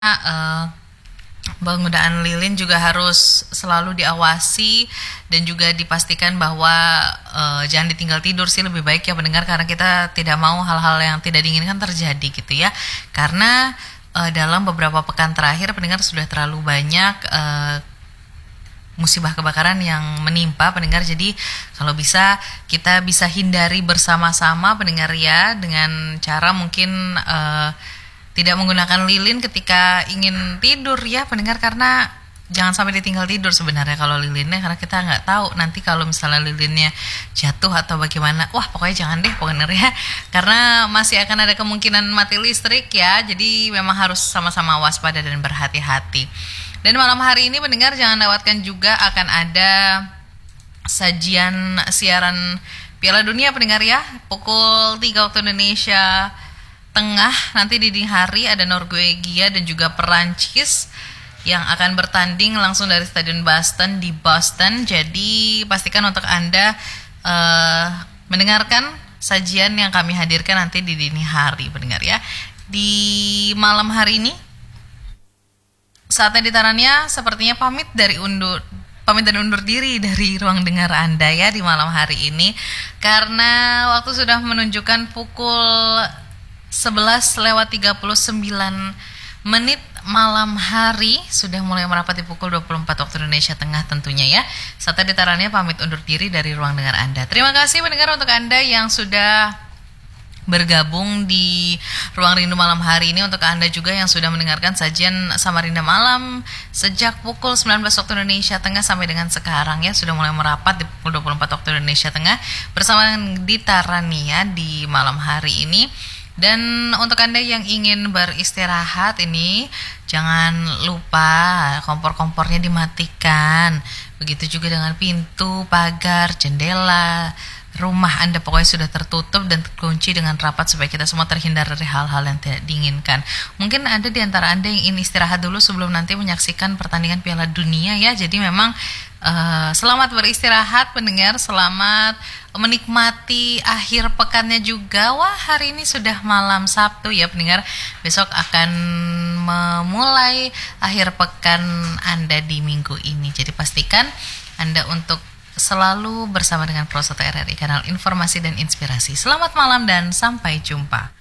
Penggunaan lilin juga harus selalu diawasi dan juga dipastikan bahwa jangan ditinggal tidur sih lebih baik ya pendengar, karena kita tidak mau hal-hal yang tidak diinginkan terjadi gitu ya. Karena dalam beberapa pekan terakhir pendengar sudah terlalu banyak musibah kebakaran yang menimpa pendengar. Jadi kalau bisa kita bisa hindari bersama-sama pendengar ya, dengan cara mungkin tidak menggunakan lilin ketika ingin tidur ya pendengar, karena jangan sampai ditinggal tidur sebenarnya kalau lilinnya, karena kita nggak tahu nanti kalau misalnya lilinnya jatuh atau bagaimana. Wah pokoknya jangan deh pendengar ya, karena masih akan ada kemungkinan mati listrik ya. Jadi memang harus sama-sama waspada dan berhati-hati. Dan malam hari ini pendengar jangan lewatkan juga akan ada sajian siaran Piala Dunia pendengar ya, pukul 3 waktu Indonesia Tengah. Nanti di dini hari ada Norwegia dan juga Perancis yang akan bertanding langsung dari Stadion Boston di Boston. Jadi pastikan untuk Anda mendengarkan sajian yang kami hadirkan nanti di dini hari pendengar ya. Di malam hari ini saatnya ditarannya sepertinya pamit dan undur diri dari ruang dengar Anda ya di malam hari ini, karena waktu sudah menunjukkan pukul 11:39 malam hari, sudah mulai merapat di pukul 24 waktu Indonesia Tengah tentunya ya. Saatnya ditarannya pamit undur diri dari ruang dengar Anda. Terima kasih pendengar untuk Anda yang sudah bergabung di Ruang Rindu malam hari ini, untuk Anda juga yang sudah mendengarkan sajian Samarinda Malam sejak pukul 19 waktu Indonesia Tengah sampai dengan sekarang ya, sudah mulai merapat di pukul 24 waktu Indonesia Tengah bersama Dita Rania di malam hari ini. Dan untuk Anda yang ingin beristirahat ini, jangan lupa kompor-kompornya dimatikan. Begitu juga dengan pintu, pagar, jendela rumah Anda pokoknya sudah tertutup dan terkunci dengan rapat supaya kita semua terhindar dari hal-hal yang tidak diinginkan. Mungkin ada di antara Anda yang ingin istirahat dulu sebelum nanti menyaksikan pertandingan Piala Dunia ya. Jadi memang selamat beristirahat pendengar, selamat menikmati akhir pekannya juga. Wah hari ini sudah malam Sabtu ya pendengar, besok akan memulai akhir pekan Anda di minggu ini. Jadi pastikan Anda untuk selalu bersama dengan Pro 1 RRI, kanal informasi dan inspirasi. Selamat malam dan sampai jumpa.